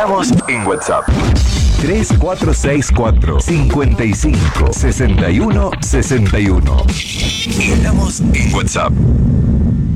esperamos en WhatsApp. 3464 55 61 61. Esperamos en WhatsApp.